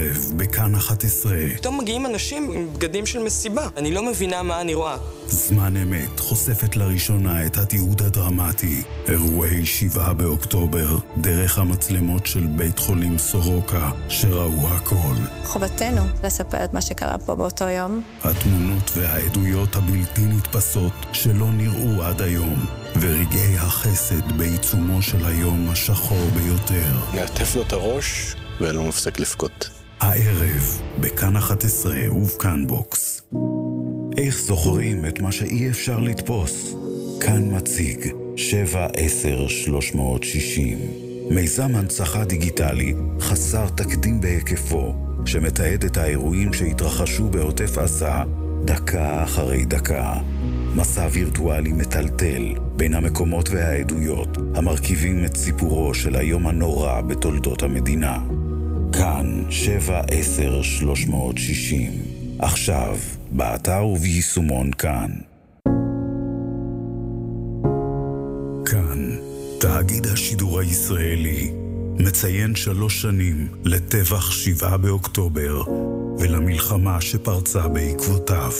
הערב בכאן 11. פתאום מגיעים אנשים עם בגדים של מסיבה. אני לא מבינה מה אני רואה. זמן אמת חושפת לראשונה את התיעוד הדרמטי. אירועי 7 באוקטובר, דרך המצלמות של בית חולים סורוקה, שראו הכל. חובתנו לספר את מה שקרה פה באותו יום. התמונות והעדויות הבלתי נתפסות שלא נראו עד היום. ורגעי החסד בעיצומו של היום השחור ביותר. נעטף לו את הראש ולא מפסק לפקוט. הערב, בכאן 11 ובכאן בוקס. איך זוכרים את מה שאי אפשר לתפוס? כאן מציג 7-10-360. מיזם הנצחה דיגיטלי חסר תקדים בהיקפו, שמתעד את האירועים שהתרחשו בעוטף עזה דקה אחרי דקה. מסע וירטואלי מטלטל בין המקומות והעדויות המרכיבים את סיפורו של היום הנורא בתולדות המדינה. כאן 7-10-360. עכשיו, באתר וביישומון כאן. כאן, תאגיד השידור הישראלי, מציין 3 שנים לטבח 7 באוקטובר ולמלחמה שפרצה בעקבותיו.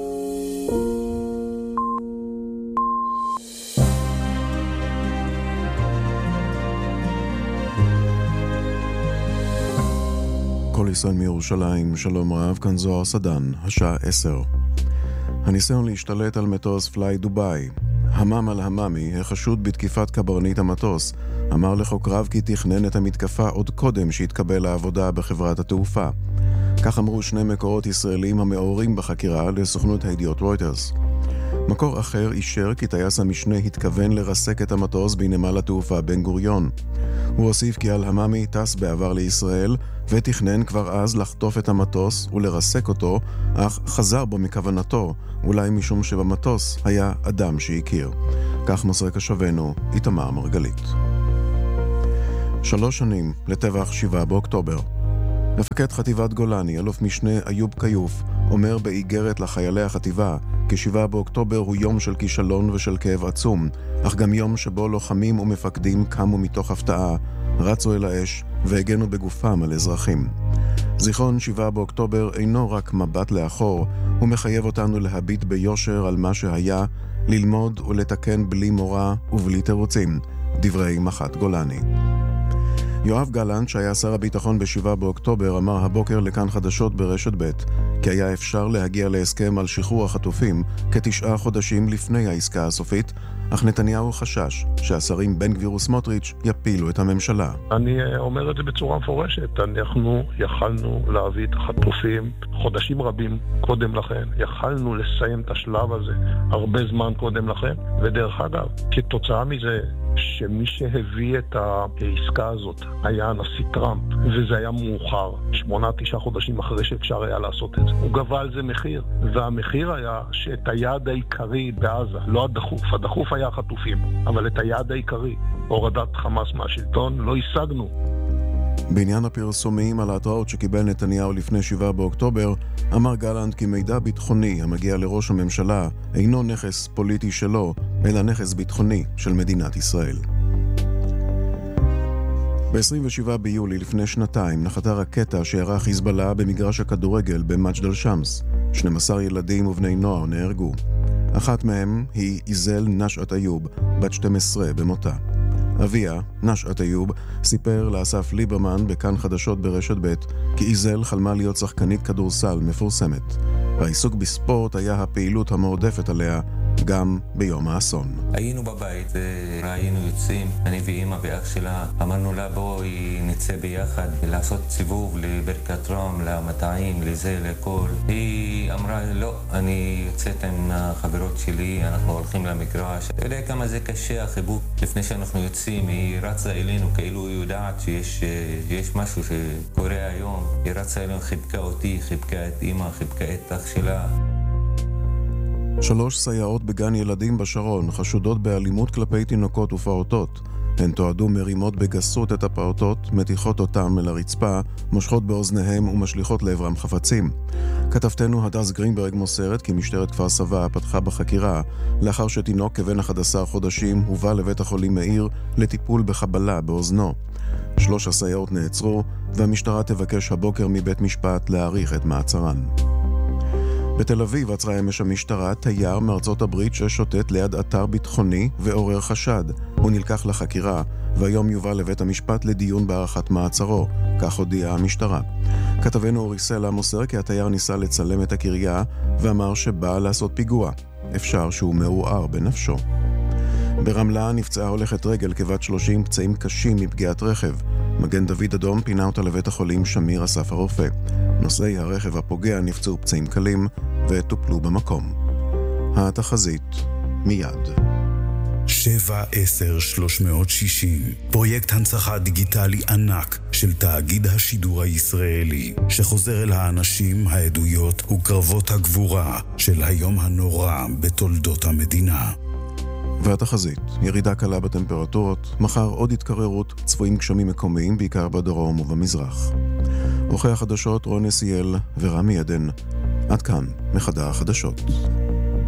כל ישראל מירושלים, שלום רב, כאן זוהר סדן, השעה 10. הניסיון להשתלט על מטוס פליי דוביי. המם על הממי, החשוד בתקיפת קברניט המטוס, אמר לחוקריו כי תכנן את המתקפה עוד קודם שהתקבל לעבודה בחברת התעופה. כך אמרו 2 מקורות ישראלים המעורים בחקירה לסוכנות הידיעות רויטרס. מקור אחר אישר כי טייס המשנה התכוון לרסק את המטוס בנמל התעופה בן גוריון. הוא הוסיף כי אל-הממי טס בעבר לישראל ותכנן כבר אז לחטוף את המטוס ולרסק אותו, אך חזר בו מכוונתו, אולי משום שבמטוס היה אדם שהכיר. כך מוסר קשבנו איתמר מרגלית. 3 שנים לטבח 7 באוקטובר. מפקד חטיבת גולני, אלוף משנה איוב קיוף, אומר באיגרת לחיילי החטיבה כי 7 באוקטובר הוא יום של כישלון ושל כאב עצום, אך גם יום שבו לוחמים ומפקדים קמו מתוך הפתעה, רצו אל האש והגנו בגופם על אזרחים. זיכרון 7 באוקטובר אינו רק מבט לאחור, הוא מחייב אותנו להביט ביושר על מה שהיה, ללמוד ולתקן בלי מורא ובלי תירוצים. דברי מח"ט גולני. יואב גלנט, שהיה שר הביטחון ב7 באוקטובר, אמר הבוקר לכאן חדשות ברשת ב' כי היה אפשר להגיע להסכם על שחרור החטופים כ9 חודשים לפני העסקה הסופית, אך נתניהו חשש שהשרים בן גביר וסמוטריץ' יפילו את הממשלה. אני אומר את זה בצורה מפורשת. אנחנו יכלנו להביא את החטופים חודשים רבים קודם לכן. יכלנו לסיים את השלב הזה הרבה זמן קודם לכן. ודרך אגב, כתוצאה מזה שמי שהביא את העסקה הזאת היה הנשיא טראמפ, וזה היה מאוחר, 8-9 חודשים אחרי שאפשר היה לעשות את זה. הוא גבה על זה מחיר, והמחיר היה שאת היעד העיקרי בעזה, לא הדחוף, הדחוף היה החטופים, אבל את היעד העיקרי, הורדת חמאס מהשלטון, לא השגנו. בעניין הפרסומים על ההתראות שקיבל נתניהו לפני 7 באוקטובר, אמר גלנט כי מידע ביטחוני המגיע לראש הממשלה אינו נכס פוליטי שלו, אלא נכס ביטחוני של מדינת ישראל. ב-27 ביולי לפני 2 נחתה רקטה שירה חיזבאללה במגרש הכדורגל במג'דל שמס. 12 ילדים ובני נוער נהרגו. אחת מהם היא איזל נשאת איוב, בת 12 במותה. אביה, נשאת איוב, סיפר לאסף ליברמן בכאן חדשות ברשת ב' כי איזל חלמה להיות שחקנית כדורסל מפורסמת. והעיסוק בספורט היה הפעילות המועדפת עליה גם ביום האסון. היינו בבית, היינו יוצאים, אני ואמא ואח שלה, אמרנו לה בואי נצא ביחד לעשות סיבוב לברכת רם, למטעים, לזה, לכל. היא אמרה לא, אני יוצאת עם החברות שלי, אנחנו הולכים למגרש. אתה יודע כמה זה קשה החיבוק. לפני שאנחנו יוצאים היא רצה אלינו כאילו היא יודעת שיש משהו שקורה היום. היא רצה אלינו, חיבקה אותי, חיבקה את אמא, חיבקה את אח שלה. 3 סייעות בגן ילדים בשרון חשודות באלימות כלפי תינוקות ופעוטות. הן תועדו מרימות בגסות את הפעוטות, מתיחות אותם אל הרצפה, מושכות באוזניהם ומשליחות לעברם חפצים. כתבתנו הדס גרינברג מוסרת כי משטרת כפר סבא פתחה בחקירה לאחר שתינוק כבן 11 חודשים הובא לבית החולים מאיר לטיפול בחבלה באוזנו. 3 הסייעות נעצרו והמשטרה תבקש הבוקר מבית משפט להאריך את מעצרן. בתל אביב עצרה אמש המשטרה תייר מארצות הברית ששוטט ליד אתר ביטחוני ועורר חשד. הוא נלקח לחקירה והיום יובא לבית המשפט לדיון בהארכת מעצרו, כך הודיעה המשטרה. כתבנו אורי סלע מוסר כי התייר ניסה לצלם את הקריה ואמר שבא לעשות פיגוע. אפשר שהוא מעורער בנפשו. ברמלה נפצעה הולכת רגל כבת 30 פצעים קשים מפגיעת רכב. מגן דוד אדום פינה אותה לבית החולים שמיר אסף הרופא. נוסעי הרכב הפוגע נפצעו פצעים קלים וטופלו במקום. התחזית מיד. 7-10-360 פרויקט הנצחה דיגיטלי ענק של תאגיד השידור הישראלי שחוזר אל האנשים, העדויות וקרבות הגבורה של היום הנורא בתולדות המדינה. והתחזית, ירידה קלה בטמפרטורות, מחר עוד התקררות, צפויים גשמים מקומיים בעיקר בדרום ובמזרח. עורכי החדשות רון נסיאל ורמי עדן. עד כאן מחדר החדשות.